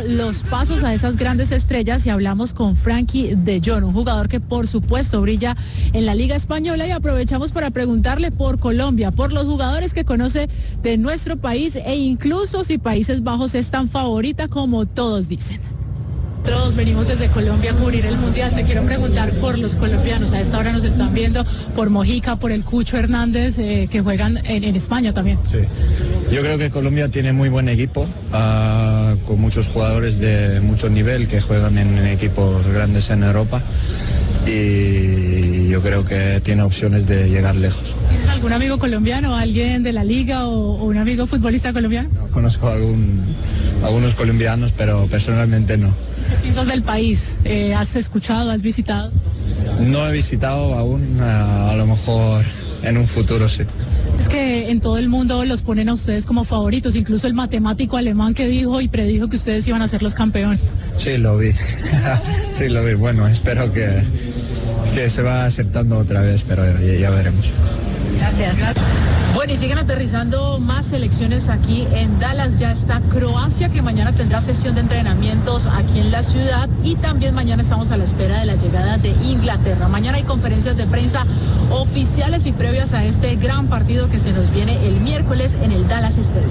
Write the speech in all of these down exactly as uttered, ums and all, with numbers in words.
los pasos a esas grandes estrellas y hablamos con Frenkie de Jong, un jugador que por supuesto brilla en la Liga Española, y aprovechamos para preguntarle por Colombia, por los jugadores que conoce de nuestro país e incluso si Países Bajos es tan favorita como todos dicen. Todos venimos desde Colombia a cubrir el Mundial. Te quiero preguntar por los colombianos. A esta hora nos están viendo por Mojica, por el Cucho Hernández, eh, que juegan en, en España también. Sí, yo creo que Colombia tiene muy buen equipo, uh, con muchos jugadores de mucho nivel que juegan en equipos grandes en Europa, y yo creo que tiene opciones de llegar lejos. ¿Tienes algún amigo colombiano, alguien de la liga o, o un amigo futbolista colombiano? No, conozco algún, algunos colombianos, pero personalmente no. ¿Qué piensas del país? Eh, ¿Has escuchado, has visitado? No he visitado aún, a, a lo mejor en un futuro sí. Es que en todo el mundo los ponen a ustedes como favoritos, incluso el matemático alemán que dijo y predijo que ustedes iban a ser los campeones. Sí, lo vi. Sí, lo vi. Bueno, espero que, que se va aceptando otra vez, pero ya, ya veremos. Gracias. Bueno, y siguen aterrizando más selecciones aquí en Dallas. Ya está Croacia, que mañana tendrá sesión de entrenamientos aquí en la ciudad, y también mañana estamos a la espera de la llegada de Inglaterra. Mañana hay conferencias de prensa oficiales y previas a este gran partido que se nos viene el miércoles en el Dallas Stadium.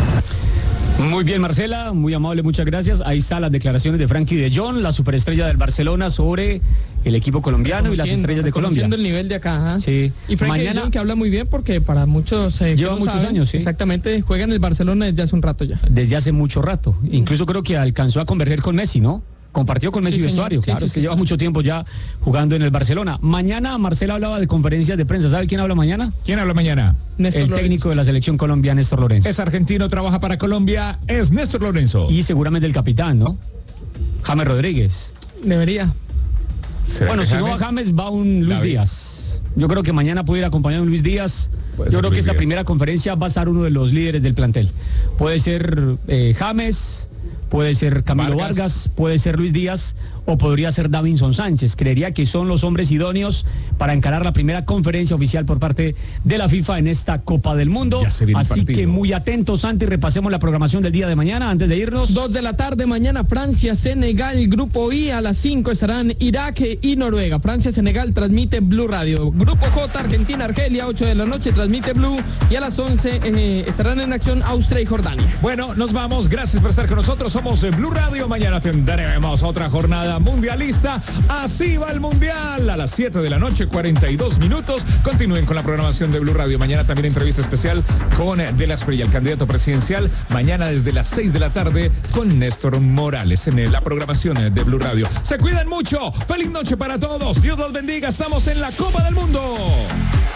Muy bien, Marcela, muy amable, muchas gracias. Ahí están las declaraciones de Frenkie de Jong, la superestrella del Barcelona, sobre el equipo colombiano y las estrellas de Colombia. Conociendo el nivel de acá. ¿eh? Sí. Y Frenkie de Jong, que habla muy bien porque para muchos... Eh, Lleva muchos saben, años, sí. Exactamente, juega en el Barcelona desde hace un rato ya. Desde hace mucho rato. Incluso creo que alcanzó a converger con Messi, ¿no? Compartió con Messi sí, vestuario, sí, claro, sí, es que sí. lleva mucho tiempo ya jugando en el Barcelona. Mañana Marcela hablaba de conferencias de prensa. ¿Sabe quién habla mañana? ¿Quién habla mañana? Néstor el Lorenzo. técnico de la selección Colombia, Néstor Lorenzo. Es argentino, trabaja para Colombia, es Néstor Lorenzo. Y seguramente el capitán, ¿no? James Rodríguez. Debería. Bueno, si no va James, va un Luis David. Díaz. Yo creo que mañana puede ir acompañado de Luis Díaz. Puede Yo ser creo Luis que esta Díaz. primera conferencia va a estar uno de los líderes del plantel. Puede ser eh, James, puede ser Camilo Vargas. Vargas, puede ser Luis Díaz, o podría ser Davinson Sánchez. Creería que son los hombres idóneos para encarar la primera conferencia oficial por parte de la FIFA en esta Copa del Mundo. Ya se viene el Así partido. que muy atentos, Santi, repasemos la programación del día de mañana antes de irnos. Dos de la tarde, mañana Francia, Senegal, Grupo I. A las cinco estarán Irak y Noruega. Francia, Senegal, transmite Blue Radio. Grupo J, Argentina, Argelia, ocho de la noche, transmite Blue. Y a las once eh, estarán en acción Austria y Jordania. Bueno, nos vamos. Gracias por estar con nosotros. Somos eh, Blue Radio. Mañana tendremos otra jornada mundialista. Así va el mundial. A las siete de la noche, cuarenta y dos minutos. Continúen con la programación de Blue Radio. Mañana también entrevista especial con eh, De la Espriella, el candidato presidencial. Mañana desde las seis de la tarde con Néstor Morales en eh, la programación eh, de Blue Radio. Se cuidan mucho. Feliz noche para todos. Dios los bendiga. Estamos en la Copa del Mundo.